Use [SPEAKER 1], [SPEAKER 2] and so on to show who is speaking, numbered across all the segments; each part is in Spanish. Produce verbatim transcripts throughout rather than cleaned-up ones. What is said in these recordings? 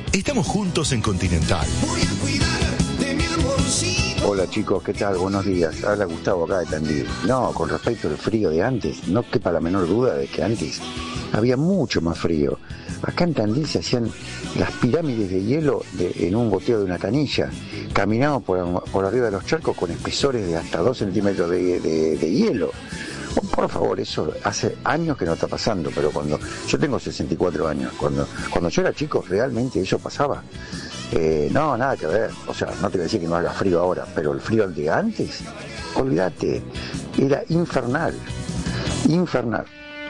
[SPEAKER 1] Estamos juntos en Continental.
[SPEAKER 2] Voy a cuidar de mi amorcito.
[SPEAKER 3] Hola chicos, ¿qué tal? Buenos días. Habla Gustavo acá de Tandil. No, con respecto al frío de antes, no quepa la menor duda de que antes había mucho más frío. Acá en Tandil se hacían las pirámides de hielo de, en un goteo de una canilla. Caminamos por, por arriba de los charcos con espesores de hasta dos centímetros de, de, de hielo. Por favor, eso hace años que no está pasando, pero cuando yo tengo sesenta y cuatro años, cuando cuando yo era chico realmente eso pasaba. Eh, no, nada que ver, o sea, no te voy a decir que no haga frío ahora, pero el frío de antes, olvídate, era infernal, infernal.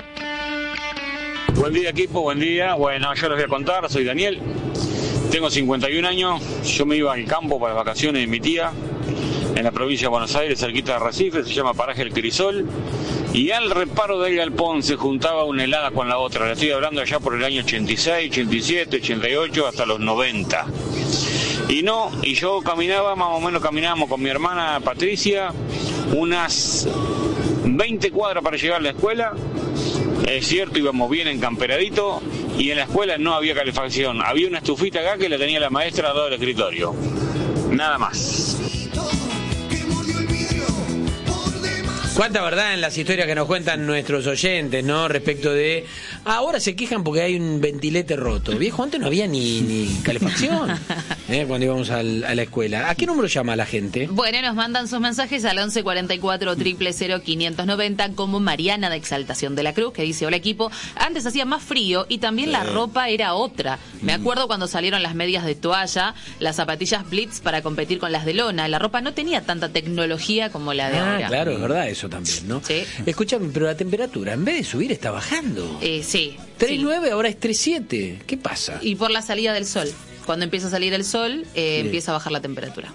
[SPEAKER 4] Buen día equipo, buen día. Bueno, yo les voy a contar, soy Daniel, tengo cincuenta y un años, yo me iba al campo para las vacaciones de mi tía, en la provincia de Buenos Aires, cerquita de Recife, se llama Paraje El Crisol, y al reparo del galpón se juntaba una helada con la otra. Le estoy hablando allá por el año ochenta y seis, ochenta y siete, ochenta y ocho, hasta los noventa. Y no, y yo caminaba, más o menos caminábamos con mi hermana Patricia, unas veinte cuadras para llegar a la escuela. Es cierto, íbamos bien encamperadito, y en la escuela no había calefacción. Había una estufita acá que la tenía la maestra al lado del escritorio. Nada más.
[SPEAKER 5] Cuánta verdad en las historias que nos cuentan nuestros oyentes, ¿no? Respecto de... Ahora se quejan porque hay un ventilete roto. Viejo, antes no había ni, ni calefacción ¿eh? Cuando íbamos al, a la escuela. ¿A qué número llama la gente?
[SPEAKER 6] Bueno, nos mandan sus mensajes al once cuarenta y cuatro, cero cero cero, quinientos noventa, como Mariana de Exaltación de la Cruz, que dice: hola equipo, antes hacía más frío y también la ropa era otra. Me acuerdo cuando salieron las medias de toalla, las zapatillas Blitz para competir con las de lona. La ropa no tenía tanta tecnología como la de
[SPEAKER 5] ah,
[SPEAKER 6] ahora.
[SPEAKER 5] Claro, es verdad eso también, ¿no?
[SPEAKER 6] Sí.
[SPEAKER 5] Escúchame, pero la temperatura, en vez de subir, está bajando.
[SPEAKER 6] Eh, sí.
[SPEAKER 5] tres nueve,
[SPEAKER 6] sí.
[SPEAKER 5] Ahora es tres siete. ¿Qué pasa?
[SPEAKER 6] Y por la salida del sol. Cuando empieza a salir el sol, eh,
[SPEAKER 5] sí.
[SPEAKER 6] empieza a bajar la temperatura.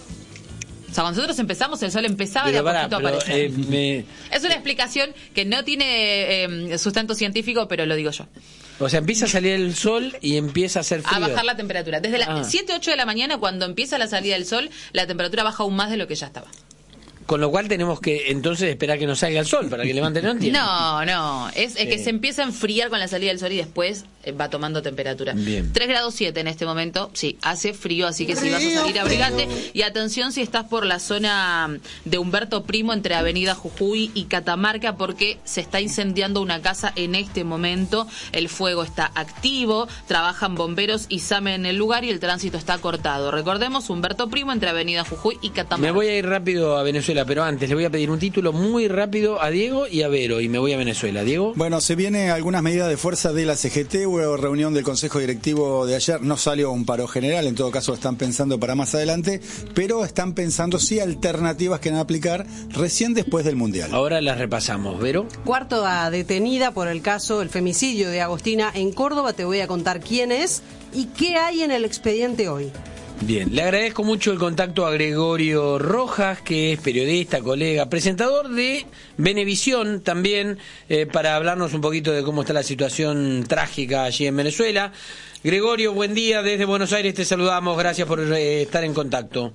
[SPEAKER 6] O sea, cuando nosotros empezamos, el sol empezaba
[SPEAKER 5] pero
[SPEAKER 6] de a
[SPEAKER 5] pará,
[SPEAKER 6] poquito a
[SPEAKER 5] pero,
[SPEAKER 6] aparecer.
[SPEAKER 5] eh, me...
[SPEAKER 6] Es una explicación que no tiene eh, sustento científico, pero lo digo yo.
[SPEAKER 5] O sea, empieza a salir el sol y empieza a hacer frío.
[SPEAKER 6] A bajar la temperatura. Desde las
[SPEAKER 5] ah.
[SPEAKER 6] siete, ocho de la mañana, cuando empieza la salida del sol, la temperatura baja aún más de lo que ya estaba.
[SPEAKER 5] Con lo cual tenemos que entonces esperar que nos salga el sol para que levanten, no entiendo.
[SPEAKER 6] No, no, es, es
[SPEAKER 5] sí.
[SPEAKER 6] que se empieza a enfriar con la salida del sol y después eh, va tomando temperatura.
[SPEAKER 5] Bien.
[SPEAKER 6] tres grados siete en este momento, sí, hace frío, así que si vas a salir, abrigate. Y atención si estás por la zona de Humberto Primo, entre Avenida Jujuy y Catamarca, porque se está incendiando una casa en este momento. El fuego está activo, trabajan bomberos y SAME en el lugar y el tránsito está cortado. Recordemos, Humberto Primo, entre Avenida Jujuy y Catamarca.
[SPEAKER 5] Me voy a ir rápido a Venezuela, pero antes le voy a pedir un título muy rápido a Diego y a Vero, y me voy a Venezuela. Diego.
[SPEAKER 7] Bueno, se vienen algunas medidas de fuerza de la C G T. Hubo reunión del Consejo Directivo de ayer, no salió un paro general, en todo caso están pensando para más adelante, pero están pensando sí alternativas que van a aplicar recién después del Mundial.
[SPEAKER 5] Ahora las repasamos. Vero.
[SPEAKER 8] Cuarta detenida por el caso del femicidio de Agostina en Córdoba. Te voy a contar quién es y qué hay en el expediente hoy.
[SPEAKER 5] Bien, le agradezco mucho el contacto a Gregorio Rojas, que es periodista, colega, presentador de Venevisión también, eh, para hablarnos un poquito de cómo está la situación trágica allí en Venezuela. Gregorio, buen día, desde Buenos Aires te saludamos, gracias por eh, estar en contacto.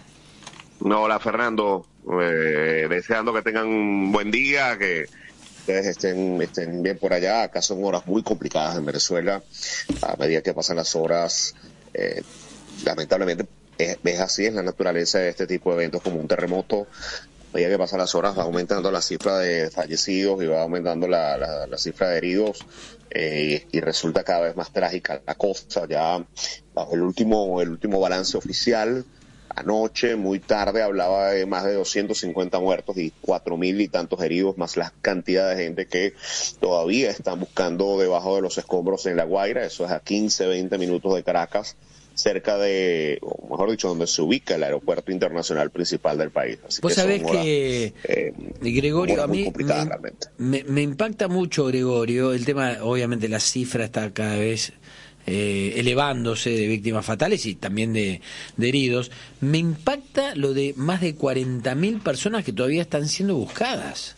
[SPEAKER 9] No, hola Fernando, eh, deseando que tengan un buen día, que ustedes estén, estén bien por allá. Acá son horas muy complicadas en Venezuela, a medida que pasan las horas... Eh, lamentablemente es, es así, es la naturaleza de este tipo de eventos, como un terremoto. A medida que pasan las horas va aumentando la cifra de fallecidos y va aumentando la, la, la cifra de heridos, eh, y, y resulta cada vez más trágica la cosa. Ya bajo el último el último balance oficial, anoche muy tarde hablaba de más de doscientos cincuenta muertos y cuatro mil y tantos heridos, más la cantidad de gente que todavía están buscando debajo de los escombros en La Guaira. Eso es a quince, veinte minutos de Caracas, cerca de, o mejor dicho, donde se ubica el aeropuerto internacional principal del país. Así
[SPEAKER 5] Vos
[SPEAKER 9] que
[SPEAKER 5] sabés
[SPEAKER 9] horas,
[SPEAKER 5] que,
[SPEAKER 9] eh,
[SPEAKER 5] Gregorio, a mí me,
[SPEAKER 9] me,
[SPEAKER 5] me impacta mucho, Gregorio, el tema, obviamente la cifra está cada vez eh, elevándose de víctimas fatales y también de, de heridos. Me impacta lo de más de cuarenta mil personas que todavía están siendo buscadas.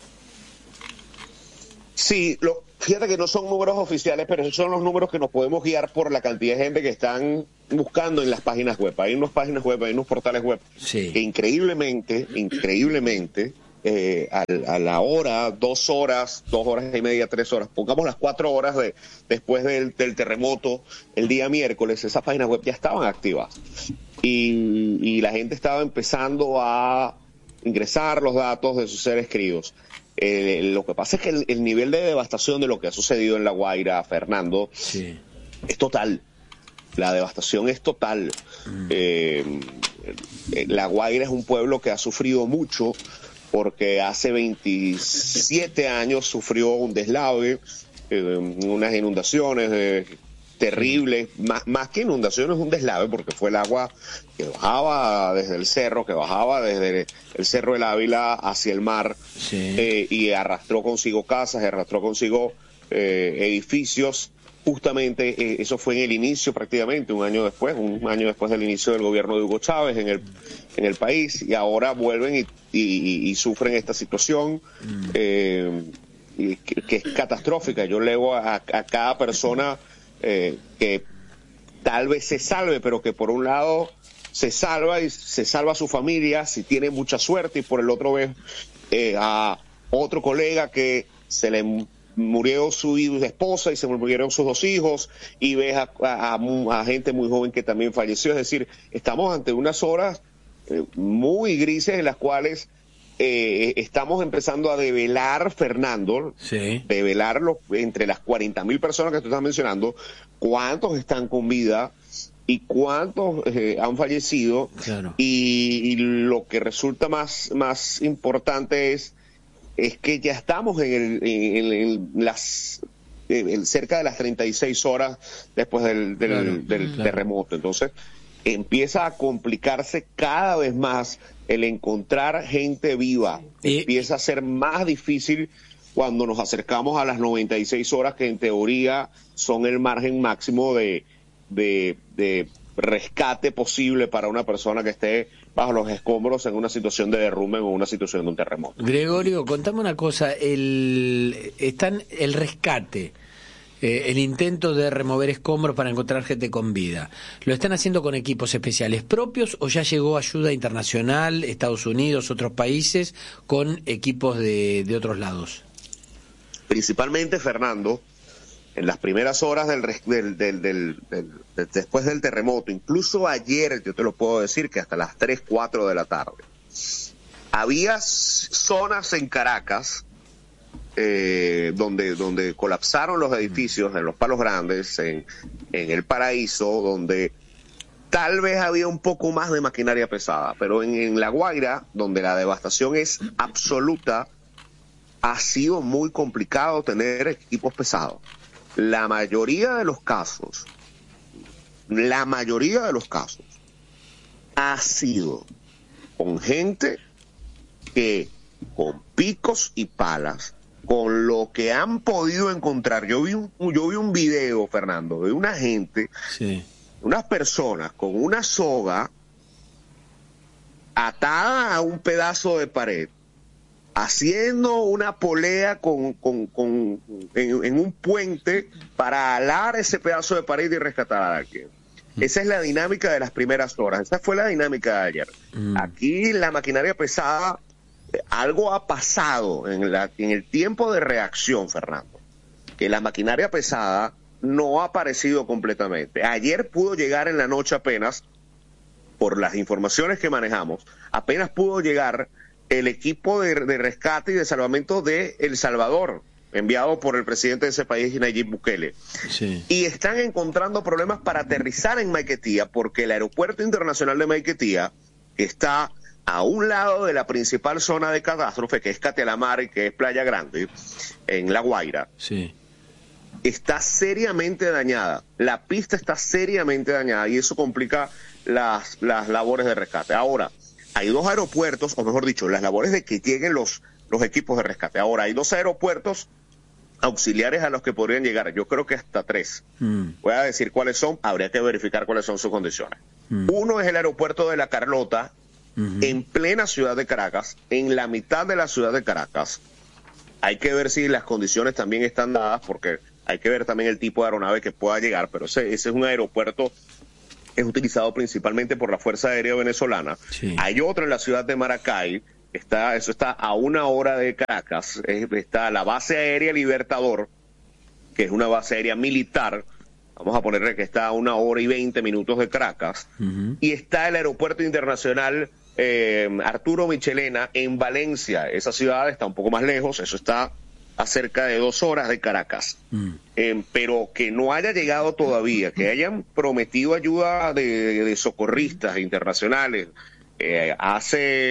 [SPEAKER 9] Sí, lo, fíjate que no son números oficiales, pero esos son los números que nos podemos guiar por la cantidad de gente que están buscando en las páginas web. Hay unas páginas web, hay unos portales web
[SPEAKER 5] sí.
[SPEAKER 9] que increíblemente, increíblemente eh, a, a la hora, dos horas, dos horas y media, tres horas, pongamos las cuatro horas de, después del, del terremoto, el día miércoles, esas páginas web ya estaban activas. Y, y la gente estaba empezando a ingresar los datos de sus seres queridos. Eh, lo que pasa es que el, el nivel de devastación de lo que ha sucedido en La Guaira, Fernando,
[SPEAKER 5] sí.
[SPEAKER 9] es total. La devastación es total. Mm. Eh, La Guaira es un pueblo que ha sufrido mucho porque hace veintisiete años sufrió un deslave, eh, unas inundaciones eh, terribles, más, más que inundaciones, un deslave, porque fue el agua que bajaba desde el cerro, que bajaba desde el Cerro del Ávila hacia el mar,
[SPEAKER 5] sí.
[SPEAKER 9] eh, y arrastró consigo casas, arrastró consigo eh, edificios. Justamente eh, eso fue en el inicio, prácticamente un año después, un año después del inicio del gobierno de Hugo Chávez en el en el país, y ahora vuelven y, y, y sufren esta situación mm. eh, y que, que es catastrófica. Yo leo a, a cada persona eh, que tal vez se salve, pero que por un lado se salva y se salva a su familia si tiene mucha suerte, y por el otro ves eh, a otro colega que se le murió su esposa y se murieron sus dos hijos, y ves a, a, a gente muy joven que también falleció. Es decir, estamos ante unas horas eh, muy grises en las cuales eh, estamos empezando a develar, Fernando,
[SPEAKER 5] sí.
[SPEAKER 9] develar los, entre las cuarenta mil personas que tú estás mencionando, cuántos están con vida y cuántos eh, han fallecido.
[SPEAKER 5] Claro.
[SPEAKER 9] Y, y lo que resulta más, más importante es es que ya estamos en, el, en, en las en cerca de las treinta y seis horas después del, del,
[SPEAKER 5] claro,
[SPEAKER 9] del
[SPEAKER 5] claro.
[SPEAKER 9] terremoto. Entonces empieza a complicarse cada vez más el encontrar gente viva.
[SPEAKER 5] Y,
[SPEAKER 9] empieza a ser más difícil cuando nos acercamos a las noventa y seis horas, que en teoría son el margen máximo de, de, de rescate posible para una persona que esté bajo los escombros en una situación de derrumbe o una situación de un terremoto.
[SPEAKER 5] Gregorio, contame una cosa, el están el rescate, eh, el intento de remover escombros para encontrar gente con vida, ¿lo están haciendo con equipos especiales propios o ya llegó ayuda internacional, Estados Unidos, otros países, con equipos de, de otros lados?
[SPEAKER 9] Principalmente, Fernando, en las primeras horas del, del, del, del, del, del después del terremoto, incluso ayer, yo te lo puedo decir, que hasta las tres, cuatro de la tarde, había zonas en Caracas eh, donde donde colapsaron los edificios, en los Palos Grandes, en, en el Paraíso, donde tal vez había un poco más de maquinaria pesada, pero en, en La Guaira, donde la devastación es absoluta, ha sido muy complicado tener equipos pesados. La mayoría de los casos, la mayoría de los casos ha sido con gente que con picos y palas, con lo que han podido encontrar. Yo vi un, yo vi un video, Fernando, de una gente,
[SPEAKER 5] sí.
[SPEAKER 9] unas personas con una soga atada a un pedazo de pared, haciendo una polea con, con, con en, en un puente para alar ese pedazo de pared y rescatar a alguien. Mm. Esa es la dinámica de las primeras horas. Esa fue la dinámica de ayer. Mm. Aquí la maquinaria pesada, algo ha pasado en, la, en el tiempo de reacción, Fernando, que la maquinaria pesada no ha aparecido completamente. Ayer pudo llegar en la noche apenas, por las informaciones que manejamos, apenas pudo llegar el equipo de, de rescate y de salvamento de El Salvador, enviado por el presidente de ese país, Nayib Bukele.
[SPEAKER 5] Sí.
[SPEAKER 9] Y están encontrando problemas para aterrizar en Maiquetía, porque el aeropuerto internacional de Maiquetía, que está a un lado de la principal zona de catástrofe, que es Catelamar y que es Playa Grande, en La Guaira,
[SPEAKER 5] sí.
[SPEAKER 9] está seriamente dañada. La pista está seriamente dañada y eso complica las, las labores de rescate. Ahora, hay dos aeropuertos, o mejor dicho, las labores de que lleguen los, los equipos de rescate. Ahora, hay dos aeropuertos auxiliares a los que podrían llegar. Yo creo que hasta tres. Mm. Voy a decir cuáles son, habría que verificar cuáles son sus condiciones. Mm. Uno es el aeropuerto de La Carlota, mm-hmm. en plena ciudad de Caracas, en la mitad de la ciudad de Caracas. Hay que ver si las condiciones también están dadas, porque hay que ver también el tipo de aeronave que pueda llegar, pero ese, ese es un aeropuerto es utilizado principalmente por la Fuerza Aérea Venezolana. Sí. Hay otro en la ciudad de Maracay, está, eso está a una hora de Caracas, es, está la base aérea Libertador, que es una base aérea militar, vamos a ponerle que está a una hora y veinte minutos de Caracas, uh-huh. y está el aeropuerto internacional eh, Arturo Michelena en Valencia. Esa ciudad está un poco más lejos, eso está a cerca de dos horas de Caracas. Mm. Eh, pero que no haya llegado todavía, que hayan prometido ayuda de, de socorristas internacionales, eh, hace